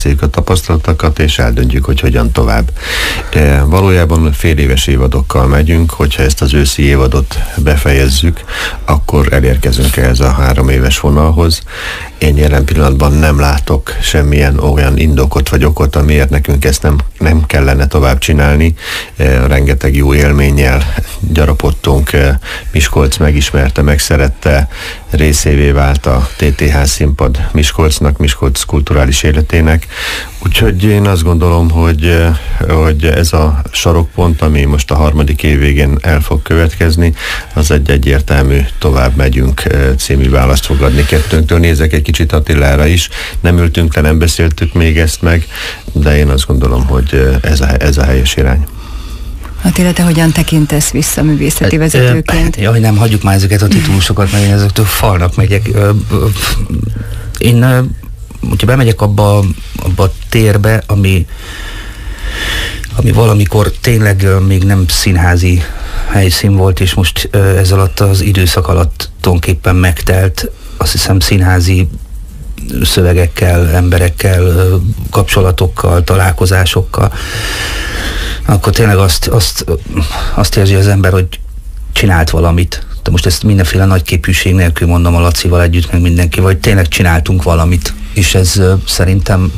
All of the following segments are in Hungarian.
a tapasztalatokat, és eldöntjük, hogy hogyan tovább. Valójában fél éves évadokkal megyünk, hogyha ezt az őszi évadot befejezzük, akkor elérkezünk ehhez a 3 éves vonalhoz. Én jelen pillanatban nem látok semmilyen olyan indokot vagy okot, amiért nekünk ezt nem kellene tovább csinálni. Rengeteg jó élménnyel gyarapodtunk, Miskolc megismerte, megszerette, részévé vált a TTH színpad Miskolcnak, Miskolc kulturális életének. Úgyhogy én azt gondolom, hogy ez a sarokpont, ami most a 3. év végén el fog következni, az egy egyértelmű tovább megyünk című választ fog adni kettőnktől. Nézek egy kicsit Attilára is, nem ültünk le, nem beszéltük még ezt meg, de én azt gondolom, hogy ez a helyes irány. Attila, te hogyan tekintesz vissza művészeti vezetőként? Jaj, nem, hagyjuk már ezeket a titulusokat, mert én ezektől falnak megyek. Én, hogyha bemegyek abba a térbe, ami valamikor tényleg még nem színházi helyszín volt, és most ez alatt az időszak alatt tulajdonképpen megtelt, azt hiszem színházi szövegekkel, emberekkel, kapcsolatokkal, találkozásokkal, akkor tényleg azt érzi az ember, hogy csinált valamit. De most ezt mindenféle nagyképűség nélkül mondom a Lacival együtt, meg mindenki, vagy tényleg csináltunk valamit. És ez szerintem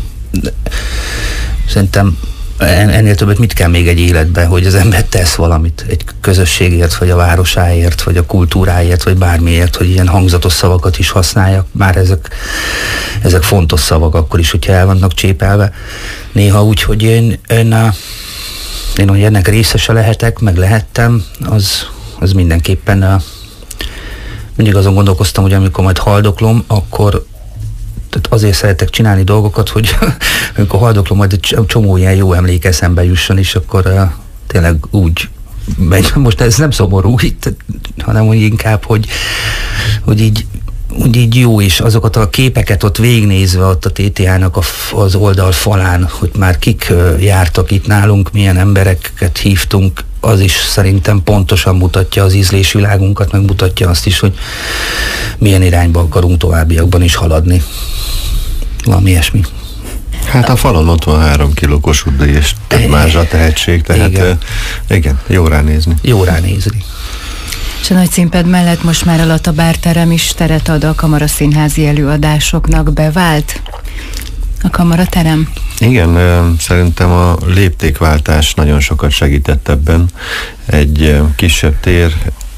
ennél többet mit kell még egy életben, hogy az ember tesz valamit egy közösségért, vagy a városáért, vagy a kultúráért, vagy bármiért, hogy ilyen hangzatos szavakat is használjak. Bár ezek fontos szavak akkor is, hogyha el vannak csépelve. Néha úgy, hogy én hogy ennek részese lehetek, meg lehettem, az mindenképpen mindig azon gondolkoztam, hogy amikor majd haldoklom, akkor tehát azért szeretek csinálni dolgokat, hogy amikor haldoklom, majd egy csomó ilyen jó emlék eszembe jusson, és akkor tényleg úgy megy. Most ez nem szomorú itt, hanem hogy inkább, hogy így jó, és azokat a képeket ott végignézve ott a TTH-nak az oldal falán, hogy már kik jártak itt nálunk, milyen embereket hívtunk, az is szerintem pontosan mutatja az ízlésvilágunkat, meg mutatja azt is, hogy milyen irányba akarunk továbbiakban is haladni. Valami ilyesmi. Hát a falon ott van 3 kiló Kossuth-díj és több mázsa tehetség, tehát igen, jó ránézni. Jó ránézni. És a nagy színpad mellett most már a Lata bárterem is teret ad a kamaraszínházi előadásoknak. Bevált a kamaraterem? Igen, szerintem a léptékváltás nagyon sokat segített ebben. Egy kisebb tér,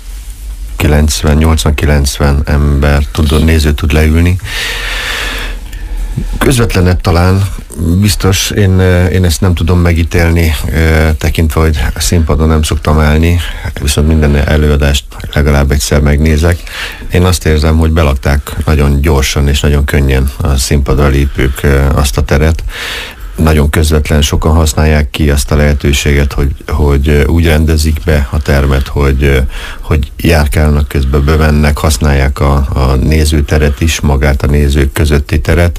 80-90 ember néző tud leülni. Közvetlenebb talán, biztos, én ezt nem tudom megítélni, tekintve, hogy a színpadon nem szoktam állni, viszont minden előadást legalább egyszer megnézek. Én azt érzem, hogy belakták nagyon gyorsan és nagyon könnyen a színpadra lépők azt a teret. Nagyon közvetlen, sokan használják ki azt a lehetőséget, hogy úgy rendezik be a termet, hogy járkálnak, közben bemennek, használják a nézőteret is, magát a nézők közötti teret.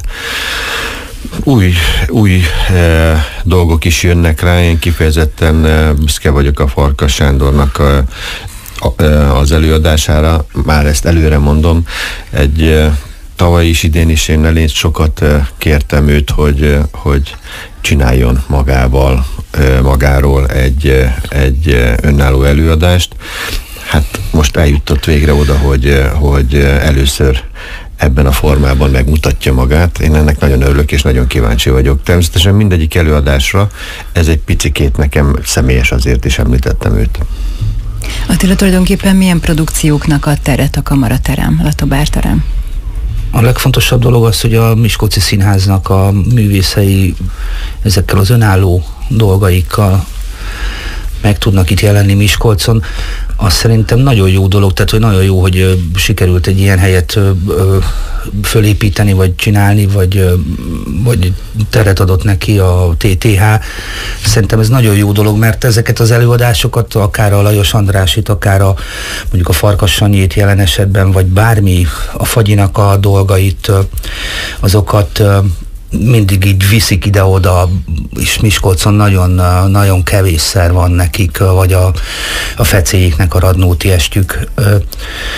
Új dolgok is jönnek rá, én kifejezetten büszke vagyok a Farkas Sándornak az előadására, már ezt előre mondom. Tavaly is, idén is én elég sokat kértem őt, hogy csináljon magáról egy önálló előadást. Hát most eljutott végre oda, hogy először ebben a formában megmutatja magát. Én ennek nagyon örülök, és nagyon kíváncsi vagyok. Természetesen mindegyik előadásra, ez egy picikét nekem személyes, azért is említettem őt. Attila, tulajdonképpen milyen produkcióknak ad teret a kamaraterem, Lata bárterem? A legfontosabb dolog az, hogy a Miskolci Színháznak a művészei ezekkel az önálló dolgaikkal meg tudnak itt jelenni Miskolcon. Azt szerintem nagyon jó dolog, tehát hogy nagyon jó, hogy sikerült egy ilyen helyet fölépíteni, vagy csinálni, vagy teret adott neki a TTH. Szerintem ez nagyon jó dolog, mert ezeket az előadásokat, akár a Lajos Andrásit, akár mondjuk a Farkas Sanyit jelen esetben, vagy bármi, a Fagyinak a dolgait, azokat mindig így viszik ide-oda, és Miskolcon nagyon kevésszer van nekik, vagy a Fecéjéknek a Radnóti estjük.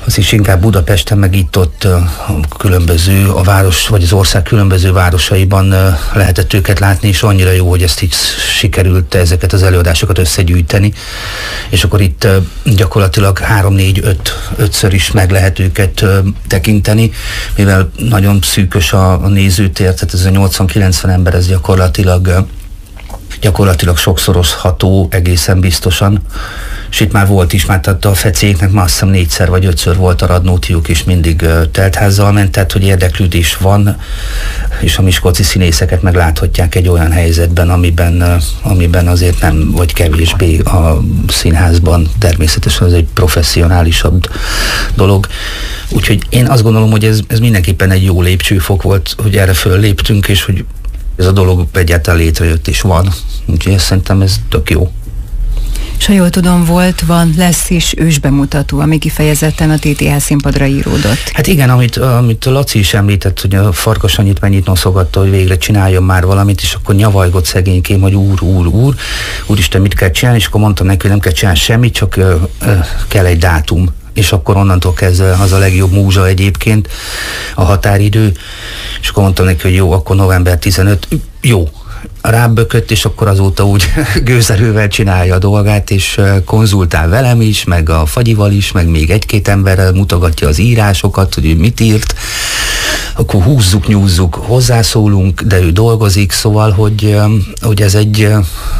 az is inkább Budapesten, meg itt-ott különböző, a város, vagy az ország különböző városaiban lehetett őket látni, és annyira jó, hogy ezt így sikerült ezeket az előadásokat összegyűjteni, és akkor itt gyakorlatilag 3-4-5-ször is meg lehet őket tekinteni, mivel nagyon szűkös a nézőtér, tehát ez a 80-90 ember, ez gyakorlatilag sokszorozható egészen biztosan, és itt már volt is, tehát a fecéknek már azt hiszem 4-szer vagy 5-ször volt a radnótiuk, és mindig teltházzal ment, tehát hogy érdeklődés van, és a miskolci színészeket megláthatják egy olyan helyzetben, amiben azért nem, vagy kevésbé a színházban, természetesen ez egy professzionálisabb dolog. Úgyhogy én azt gondolom, hogy ez mindenképpen egy jó lépcsőfok volt, hogy erre fölléptünk, és hogy ez a dolog egyáltalán létrejött és van. Úgyhogy szerintem ez tök jó. És ha jól tudom, lesz is ősbemutató, ami kifejezetten a TTH színpadra íródott. Hát igen, amit Laci is említett, hogy a Farkas annyit mennyit noszogatta, hogy végre csináljon már valamit, és akkor nyavajgott szegénykém, hogy úristen, mit kell csinálni, és akkor mondtam neki, hogy nem kell csinálni semmit, csak kell egy dátum. És akkor onnantól kezdve az a legjobb múzsa egyébként, a határidő, és akkor mondtam neki, hogy jó, akkor november 15, jó. Rábökött, és akkor azóta úgy gőzerővel csinálja a dolgát, és konzultál velem is, meg a Fagyival is, meg még egy-két emberrel, mutogatja az írásokat, hogy ő mit írt, akkor húzzuk, nyúzzuk, hozzászólunk, de ő dolgozik, szóval, hogy ez egy...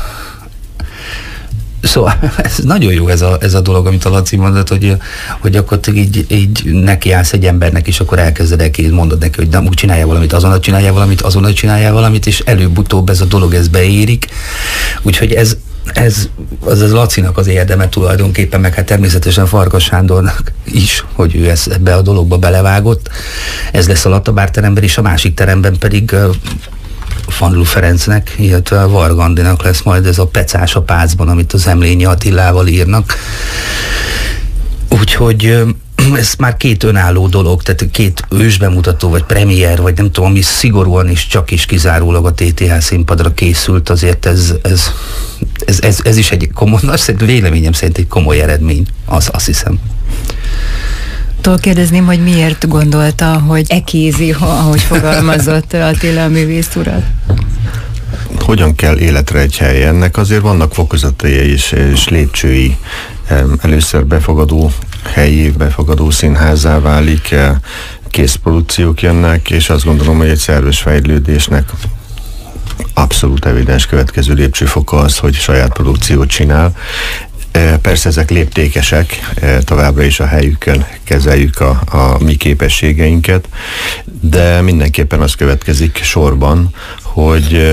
Szóval ez nagyon jó ez a dolog, amit a Laci mondott, hogy akkor így nekiállsz egy embernek, és akkor elkezded mondod neki, hogy nem úgy csinálja valamit, azonnal csinálja valamit, és előbb-utóbb ez a dolog beérik. Úgyhogy ez Lacinak az érdeme tulajdonképpen, meg hát természetesen Farkas Sándornak is, hogy ő ebbe a dologba belevágott. Ez lesz a Latabár teremben, és a másik teremben pedig Fanlú Ferencnek, illetve Varga Andinak lesz majd ez a Pecás a Pácban, amit az Emlényi Attilával írnak. Úgyhogy ez már két önálló dolog, tehát két ősbemutató, vagy premier, vagy nem tudom, ami szigorúan is csak is kizárólag a TTH színpadra készült, azért ez is egy komoly, véleményem szerint egy komoly eredmény, azt hiszem. Kérdezném, hogy miért gondolta, hogy ekézi, ahogy fogalmazott Attila a művész urat? Hogyan kell életre egy hely? Ennek azért vannak fokozatai és lépcsői. Először befogadó helyi, befogadó színházzá válik, készprodukciók jönnek, és azt gondolom, hogy egy szerves fejlődésnek abszolút evidens következő lépcsőfoka az, hogy saját produkciót csinál. Persze ezek léptékesek, továbbra is a helyükön kezeljük a mi képességeinket, de mindenképpen az következik sorban, hogy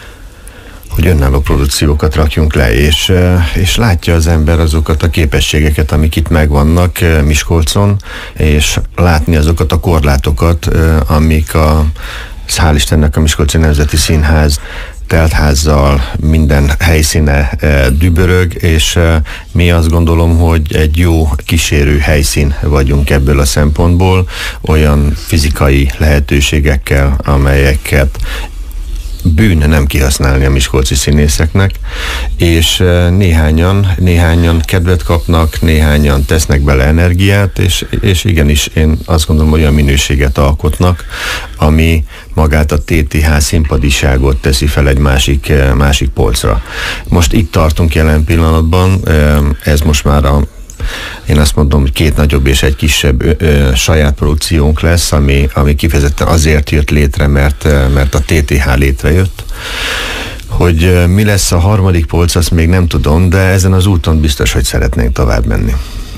önálló produkciókat rakjunk le, és látja az ember azokat a képességeket, amik itt megvannak Miskolcon, és látni azokat a korlátokat, amik hál' Istennek a Miskolci Nemzeti Színház teltházzal, minden helyszíne dübörög, és mi azt gondolom, hogy egy jó kísérő helyszín vagyunk ebből a szempontból, olyan fizikai lehetőségekkel, amelyeket bűn nem kihasználni a miskolci színészeknek, és néhányan kedvet kapnak, néhányan tesznek bele energiát, és igenis én azt gondolom, hogy olyan minőséget alkotnak, ami magát a TTH színpadiságot teszi fel egy másik polcra. Most itt tartunk jelen pillanatban, ez most már én azt mondom, hogy 2 nagyobb és egy kisebb saját produkciónk lesz, ami kifejezetten azért jött létre, mert a TTH létrejött. Hogy mi lesz a harmadik polc, azt még nem tudom, de ezen az úton biztos, hogy szeretnénk tovább menni.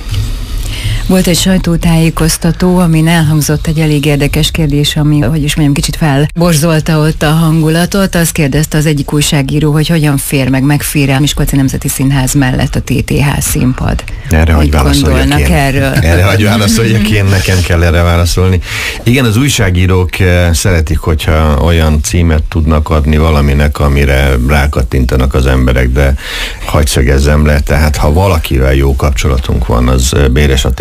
Volt egy sajtótájékoztató, amin elhangzott egy elég érdekes kérdés, ami, hogy is mondjam, kicsit felborzolta ott a hangulatot. Azt kérdezte az egyik újságíró, hogy hogyan megfér a Miskolci Nemzeti Színház mellett a TTH színpad. Erre hagy válaszoljak én. Erre hagy válaszoljak én, nekem kell erre válaszolni. Igen, az újságírók szeretik, hogyha olyan címet tudnak adni valaminek, amire rákattintanak az emberek, de hadd szögezzem le, tehát ha valakivel jó kapcsolatunk van, az Béres Attila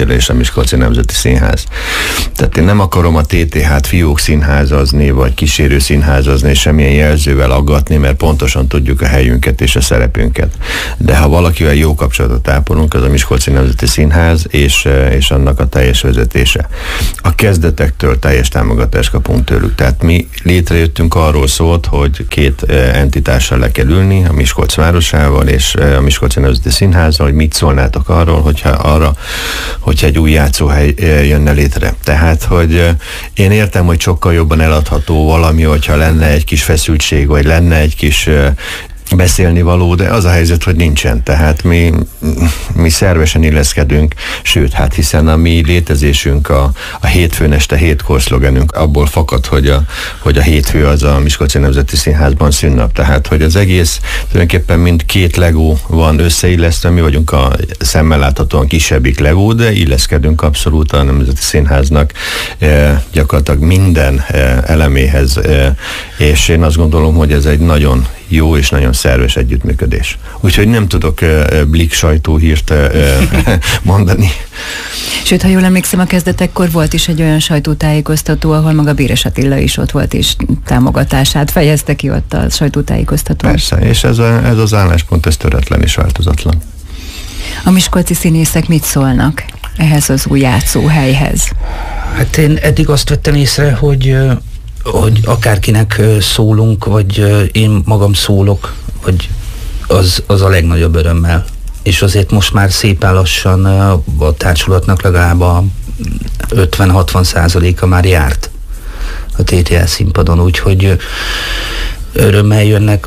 tőle és a Miskolci Nemzeti Színház. Tehát én nem akarom a TTH-t fiók színházazni, vagy kísérő színházazni, és semmilyen jelzővel aggatni, mert pontosan tudjuk a helyünket és a szerepünket. De ha valakivel jó kapcsolatot ápolunk, az a Miskolci Nemzeti Színház és annak a teljes vezetése. A kezdetektől teljes támogatást kapunk tőlük. Tehát mi létrejöttünk, arról szólt, hogy két entitással le kell ülni, a Miskolc városával és a Miskolci Nemzeti Színházzal, hogy mit szólnátok arról, hogyha egy új játszóhely jönne létre. Tehát, hogy én értem, hogy sokkal jobban eladható valami, hogyha lenne egy kis feszültség, vagy lenne egy kis beszélni való, de az a helyzet, hogy nincsen. Tehát mi szervesen illeszkedünk, sőt, hát hiszen a mi létezésünk, a hétfőn este 7-kor szlogenünk abból fakad, hogy a hétfő az a Miskolci Nemzeti Színházban szünnap. Tehát, hogy az egész tulajdonképpen mint két Lego van összeillesztve, mi vagyunk a szemmel láthatóan kisebbik Lego, de illeszkedünk abszolút a Nemzeti Színháznak gyakorlatilag minden eleméhez, és én azt gondolom, hogy ez egy nagyon jó és nagyon szerves együttműködés. Úgyhogy nem tudok blik sajtóhírt mondani. Sőt, ha jól emlékszem, a kezdetekkor volt is egy olyan sajtótájékoztató, ahol maga Béres Attila is ott volt, és támogatását fejezte ki ott a sajtótájékoztatón. Persze, és ez az álláspont, ez töretlen és változatlan. A miskolci színészek mit szólnak ehhez az új játszóhelyhez? Hát én eddig azt vettem észre, hogy akárkinek szólunk, vagy én magam szólok, vagy az a legnagyobb örömmel. És azért most már szépen lassan a társulatnak legalább a 50-60%-a már járt a TTL színpadon, úgyhogy örömmel jönnek,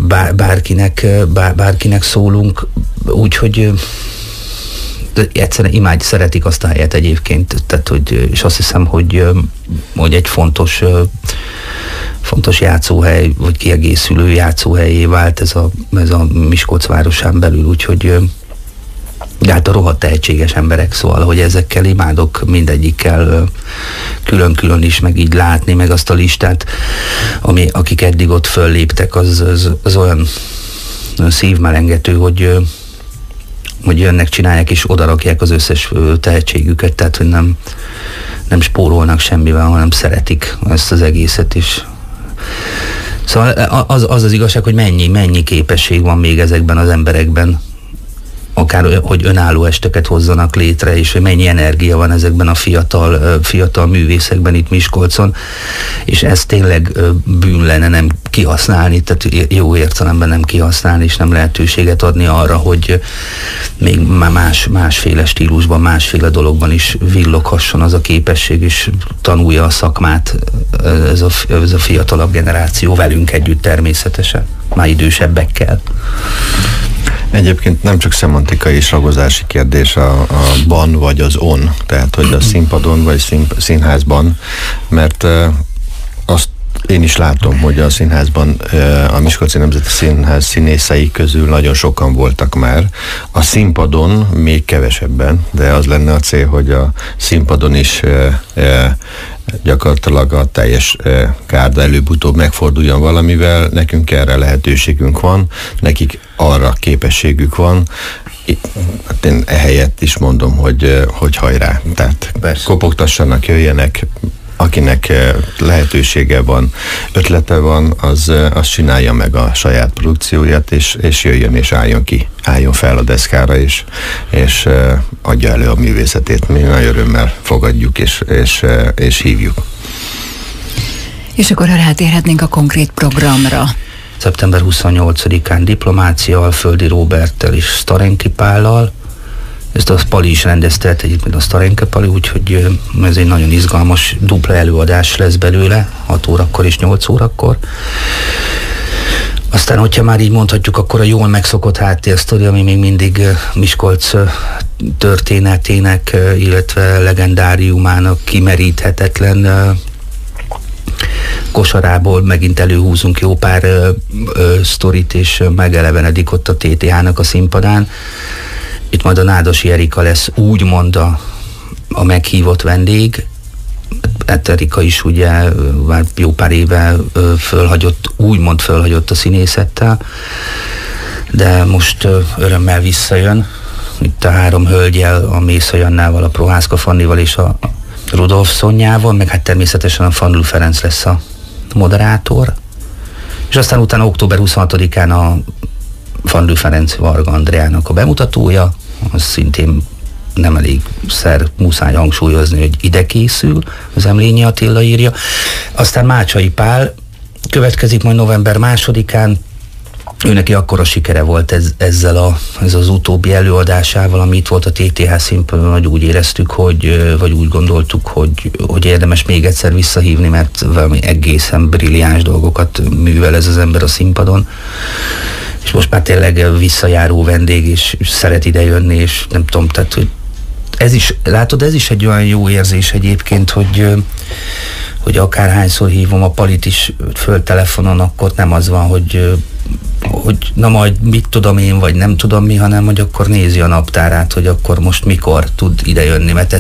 bárkinek szólunk, úgyhogy egyszerűen szeretik azt a helyet egyébként, tehát, és azt hiszem, hogy egy fontos játszóhely, vagy kiegészülő játszóhelyé vált ez a Miskolc városán belül, úgyhogy de hát a rohadt tehetséges emberek, szóval, hogy ezekkel imádok mindegyikkel külön-külön is, meg így látni, meg azt a listát, akik eddig ott fölléptek, az olyan szívmelengető, hogy jönnek, csinálják és odarakják az összes tehetségüket, tehát hogy nem spórolnak semmivel, hanem szeretik ezt az egészet is. Szóval az igazság, hogy mennyi képesség van még ezekben az emberekben, akár hogy önálló esteket hozzanak létre, és hogy mennyi energia van ezekben a fiatal művészekben itt Miskolcon, és ez tényleg bűn lenne nem kihasználni, tehát jó értelemben nem kihasználni, és nem lehetőséget adni arra, hogy még másféle stílusban, másféle dologban is villoghasson az a képesség, és tanulja a szakmát ez a fiatalabb generáció velünk együtt természetesen, már idősebbekkel. Egyébként nem csak szemantikai és ragozási kérdés a ban vagy az on, tehát hogy a színpadon vagy színházban, mert azt én is látom, hogy a színházban, a Miskolci Nemzeti Színház színészei közül nagyon sokan voltak már. A színpadon még kevesebben, de az lenne a cél, hogy a színpadon is gyakorlatilag a teljes gárda előbb-utóbb megforduljon valamivel. Nekünk erre lehetőségünk van, nekik arra képességük van. Hát én ehelyett is mondom, hogy hajrá. Tehát kopogtassanak, jöjjenek, akinek lehetősége van, ötlete van, az csinálja meg a saját produkcióját, és jöjjön és álljon fel a deszkára, és adja elő a művészetét. Mi nagy örömmel fogadjuk, és hívjuk. És akkor rátérhetnénk a konkrét programra. Szeptember 28-án Diplomácia, Alföldi Róberttel és Starenki Pállal. Ezt a Pali is rendezte, egyébként a Starenke Pali, úgyhogy ez egy nagyon izgalmas dupla előadás lesz belőle, 6 órakor és 8 órakor. Aztán, hogyha már így mondhatjuk, akkor a jól megszokott háttérsztori, ami még mindig Miskolc történetének, illetve legendáriumának kimeríthetetlen kosarából megint előhúzunk jó pár sztorit, és megelevenedik ott a TTH-nak a színpadán. Itt majd a Nádasi Erika lesz úgymond a meghívott vendég. Hát Erika is ugye már jó pár éve úgymond fölhagyott a színészettel, de most örömmel visszajön, itt a 3 hölgyel, a Mésza Jannával, a Prohászka Fannival és a Rudolf Szonyával, meg hát természetesen a Fanlú Ferenc lesz a moderátor. És aztán utána október 26-án a Fanlú Ferenc Varga Andreának a bemutatója, az szintén nem elégszer muszáj hangsúlyozni, hogy ide készül, az Emlényi Attila írja. Aztán Mácsai Pál következik majd november 2-án, őneki akkora sikere volt ez az utóbbi előadásával, ami itt volt a TTH színpadon, hogy úgy éreztük, vagy úgy gondoltuk, hogy érdemes még egyszer visszahívni, mert valami egészen brilliáns dolgokat művel ez az ember a színpadon. És most már tényleg visszajáró vendég, és szeret ide jönni, és nem tudom, tehát, hogy ez is, látod, ez is egy olyan jó érzés egyébként, hogy akárhányszor hívom a Palit is föl telefonon, akkor nem az van, hogy na majd mit tudom én, vagy nem tudom mi, hanem hogy akkor nézi a naptárát, hogy akkor most mikor tud ide jönni, mert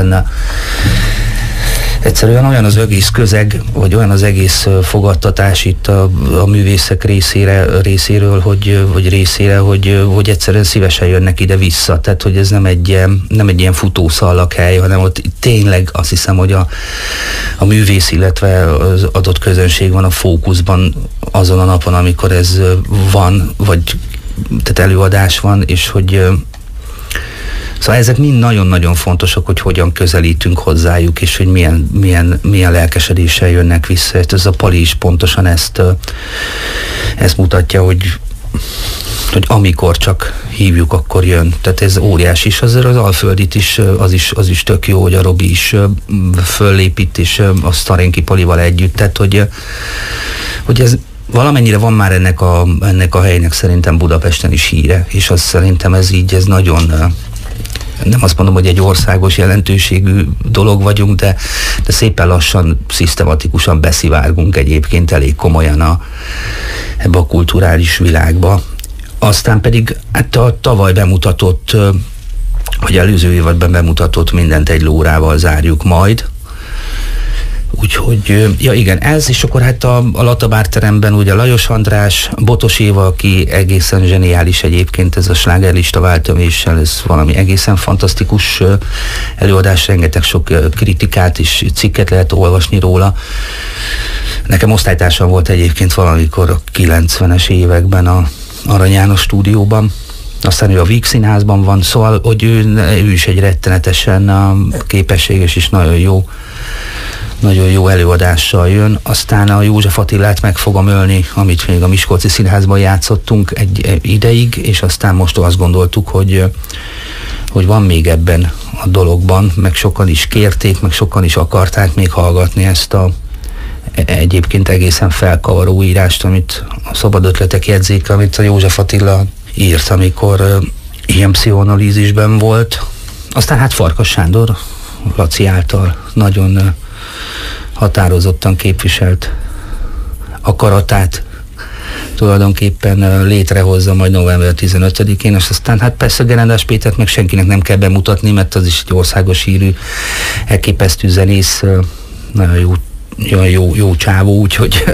egyszerűen olyan az egész közeg, vagy olyan az egész fogadtatás itt a művészek részéről, hogy egyszerűen szívesen jönnek ide vissza. Tehát, hogy ez nem egy ilyen futószalaghely, hanem ott tényleg azt hiszem, hogy a művész, illetve az adott közönség van a fókuszban azon a napon, amikor ez van, vagy tehát előadás van, és hogy szóval ezek mind nagyon-nagyon fontosak, hogy hogyan közelítünk hozzájuk, és hogy milyen lelkesedéssel jönnek vissza. Ez a Pali is pontosan ezt mutatja, hogy amikor csak hívjuk, akkor jön. Tehát ez óriási is. Azért az Alföldit is, az is tök jó, hogy a Robi is föllépít, és a Sztarénki Palival együtt. Tehát, hogy ez valamennyire van már ennek a helynek szerintem Budapesten is híre, és azt szerintem ez nagyon, nem azt mondom, hogy egy országos jelentőségű dolog vagyunk, de szépen lassan, szisztematikusan beszivárgunk egyébként elég komolyan ebbe a kulturális világba. Aztán pedig hát a tavaly bemutatott, vagy előző évadban bemutatott Mindent egy lórával zárjuk majd. Úgyhogy, ja igen, ez, és akkor hát a Latabár teremben ugye Lajos András, Botos Éva, aki egészen zseniális egyébként, ez a slágerlista váltöméssel, ez valami egészen fantasztikus előadás, rengeteg sok kritikát és cikket lehet olvasni róla. Nekem osztálytársam volt egyébként valamikor a 90-es években a Arany János stúdióban, aztán ő a Víg Színházban van, szóval, hogy ő is egy rettenetesen képességes és nagyon jó előadással jön. Aztán a József Attilát meg fogom ölni, amit még a Miskolci Színházban játszottunk egy ideig, és aztán most azt gondoltuk, hogy van még ebben a dologban, meg sokan is kérték, meg sokan is akarták még hallgatni ezt a egyébként egészen felkavaró írást, amit a Szabad Ötletek jegyzéke, amit a József Attila írt, amikor ilyen pszichoanalízisben volt. Aztán hát Farkas Sándor Laci által nagyon határozottan képviselt akaratát tulajdonképpen létrehozza majd november 15-én, és aztán hát persze Gerendás Pétert meg senkinek nem kell bemutatni, mert az is egy országos hírű, elképesztő zenész, nagyon jó csávó, úgyhogy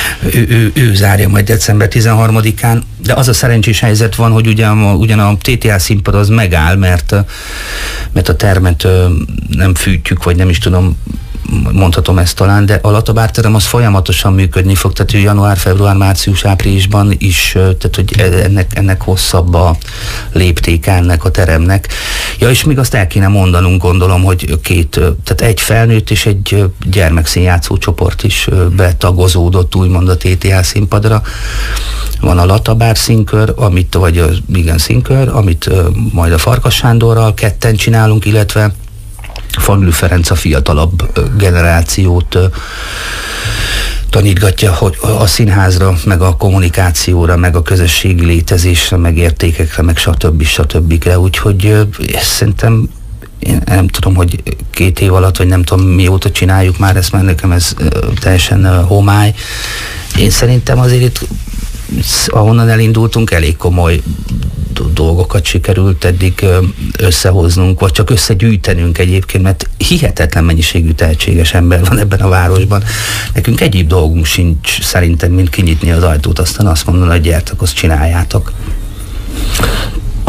ő zárja majd december 13-án, de az a szerencsés helyzet van, hogy ugyan a TTH színpad az megáll, mert a termet nem fűtjük, vagy nem is tudom, mondhatom ezt talán, de a Latabár terem az folyamatosan működni fog, tehát január, február, március, áprilisban is, tehát hogy ennek hosszabb a léptéke ennek a teremnek. Ja, és még azt el kéne mondanunk, gondolom, hogy tehát egy felnőtt és egy gyermekszínjátszó csoport is betagozódott úgymond a TTH színpadra. Van a Latabár színkör, színkör, amit majd a Farkas Sándorral ketten csinálunk, illetve Fanlú Ferenc a fiatalabb generációt tanítgatja, hogy a színházra, meg a kommunikációra, meg a közösségi létezésre, meg értékekre, meg stb. Úgyhogy szerintem én nem tudom, hogy 2 év alatt, vagy nem tudom mióta csináljuk már ezt, mert nekem ez teljesen homály. Én szerintem azért itt, ahonnan elindultunk, elég komoly dolgokat sikerült eddig összehoznunk, vagy csak összegyűjtenünk egyébként, mert hihetetlen mennyiségű tehetséges ember van ebben a városban. Nekünk egyéb dolgunk sincs szerintem, mint kinyitni az ajtót, aztán azt mondani, hogy gyertek, azt csináljátok.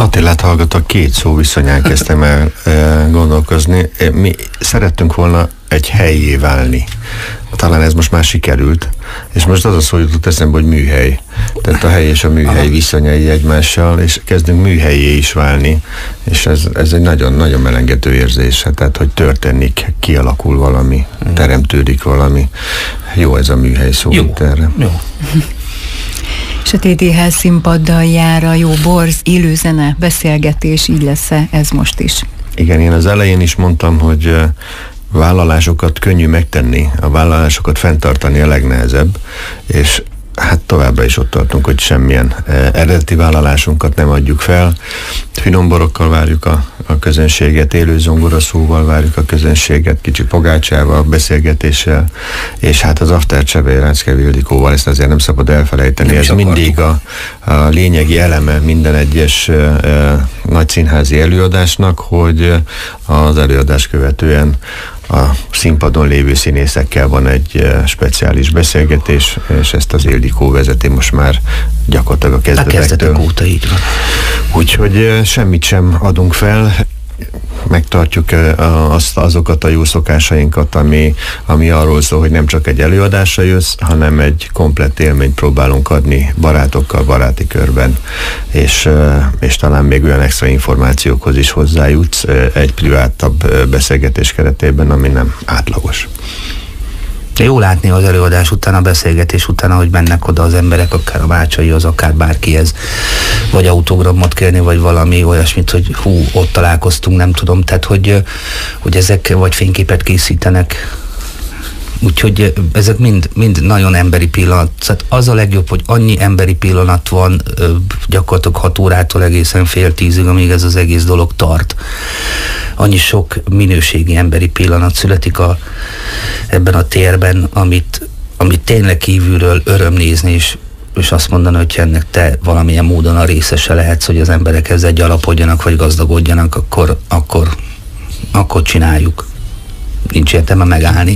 Attilát hallgatok, két szó viszonyán kezdtem el gondolkozni. Mi szerettünk volna egy hellyé válni. Talán ez most már sikerült, és most az a szó jutott eszembe, hogy műhely. Tehát a hely és a műhely viszonyai egymással, és kezdünk műhellyé is válni, és ez egy nagyon-nagyon melengető érzés, tehát hogy történik, kialakul valami, teremtődik valami. Jó ez a műhely szó. Jó. Erre. Jó. És a TTH színpaddal jár a jó borz, élőzene, beszélgetés, így lesz-e ez most is? Igen, én az elején is mondtam, hogy vállalásokat könnyű megtenni, a vállalásokat fenntartani a legnehezebb, és hát továbbra is ott tartunk, hogy semmilyen eredeti vállalásunkat nem adjuk fel. Finomborokkal várjuk a közönséget, élő zongoraszóval várjuk a közönséget, kicsi pogácsával, beszélgetéssel, és hát az After Csebe Rácke Ildikóval, ezt azért nem szabad elfelejteni. Ez mindig a lényegi eleme minden egyes nagy színházi előadásnak, hogy az előadás követően a színpadon lévő színészekkel van egy speciális beszélgetés, és ezt az Ildikó vezeti most már gyakorlatilag a kezdetektől. Óta így van. Úgyhogy semmit sem adunk fel, megtartjuk azokat a jó szokásainkat, ami arról szól, hogy nem csak egy előadásra jössz, hanem egy komplett élményt próbálunk adni barátokkal, baráti körben, és talán még olyan extra információkhoz is hozzájutsz egy privátabb beszélgetés keretében, ami nem átlagos. Jó látni az előadás után, a beszélgetés után, ahogy mennek oda az emberek, akár a bácsaihoz, akár bárkihez, vagy autogramot kérni, vagy valami olyasmit, hogy hú, ott találkoztunk, nem tudom, tehát hogy ezek vagy fényképet készítenek, úgyhogy ezek mind nagyon emberi pillanat. Tehát az a legjobb, hogy annyi emberi pillanat van gyakorlatilag 6 órától egészen fél 10-ig, amíg ez az egész dolog tart. Annyi sok minőségi emberi pillanat születik ebben a térben, amit tényleg kívülről öröm nézni, és azt mondani, hogy ennek te valamilyen módon a részese lehetsz, hogy az emberek ezzel gyarapodjanak, vagy gazdagodjanak, akkor csináljuk. Nincs értelme megállni.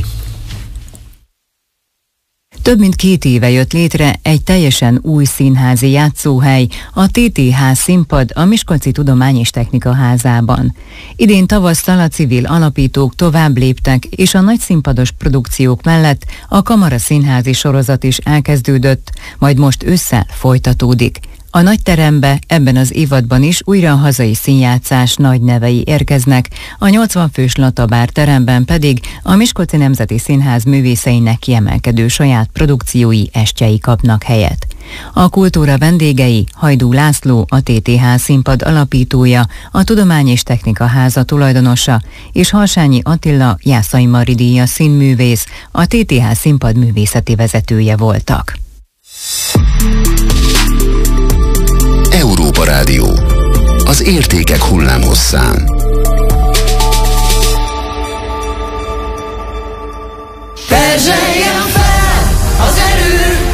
Több mint 2 éve jött létre egy teljesen új színházi játszóhely, a TTH színpad a Miskolci Tudomány és Technika Házában. Idén tavasszal a civil alapítók tovább léptek, és a nagy színpados produkciók mellett a Kamara színházi sorozat is elkezdődött, majd most ősszel folytatódik. A nagy terembe ebben az évadban is újra a hazai színjátszás nagy nevei érkeznek, a 80 fős Latabár teremben pedig a Miskolci Nemzeti Színház művészeinek kiemelkedő saját produkciói, estjei kapnak helyet. A kultúra vendégei Hajdú László, a TTH színpad alapítója, a Tudomány és Technika Háza tulajdonosa, és Halsányi Attila Jászai Mari díjas színművész, a TTH színpad művészeti vezetője voltak. Európa Rádió. Az értékek hullámhosszán. Perzselje